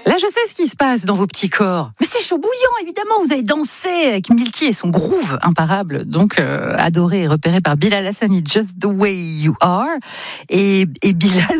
Là, je sais ce qui se passe dans vos petits corps. Mais c'est chaud bouillant, évidemment. Vous avez dansé avec Milky et son groove imparable, donc adoré et repéré par Bilal Hassani, Just the Way You Are. Et Bilal